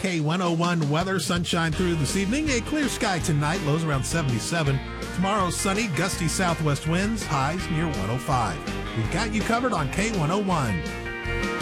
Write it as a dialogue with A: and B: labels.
A: K101 weather, sunshine through this evening. A clear sky tonight, lows around 77. Tomorrow, sunny, gusty southwest winds, highs near 105. We've got you covered on K101.